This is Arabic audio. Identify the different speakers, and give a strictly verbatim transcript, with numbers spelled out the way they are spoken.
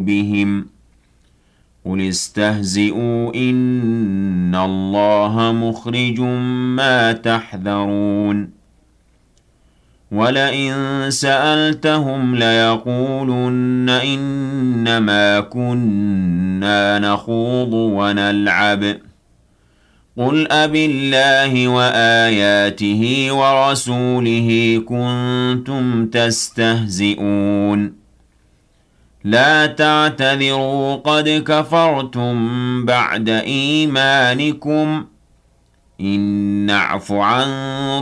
Speaker 1: قلوبهم قل استهزئوا إن الله مخرج ما تحذرون ولئن سألتهم ليقولن إنما كنا نخوض ونلعب قل أبالله وآياته ورسوله كنتم تستهزئون لا تعتذروا قد كفرتم بعد إيمانكم إن نعف عن